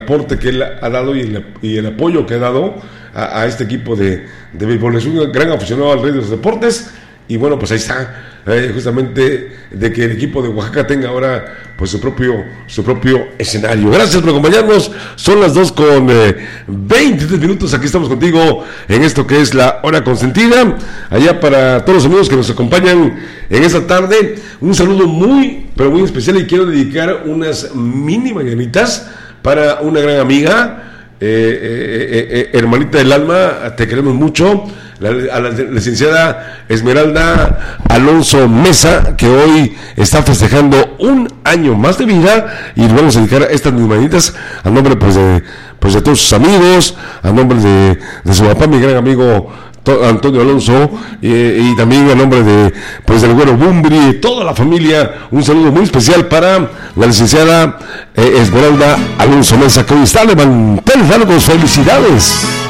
aporte que él ha dado y el apoyo que ha dado a este equipo de béisbol. Es un gran aficionado al rey de los deportes. Y bueno, pues ahí está, justamente de que el equipo de Oaxaca tenga ahora pues su propio escenario. Gracias por acompañarnos. Son las 2:23. Aquí estamos contigo en esto que es la hora consentida. Allá para todos los amigos que nos acompañan en esta tarde, un saludo muy, pero muy especial, y quiero dedicar unas mini mañanitas para una gran amiga, hermanita del alma, te queremos mucho, a la licenciada Esmeralda Alonso Mesa, que hoy está festejando un año más de vida, y vamos a dedicar estas mañanitas a nombre pues de todos sus amigos, a nombre de su papá, mi gran amigo Antonio Alonso, y también a nombre de del güero Bumbri, toda la familia. Un saludo muy especial para la licenciada Esmeralda Alonso Mesa, que hoy está de manteles largos. Felicidades.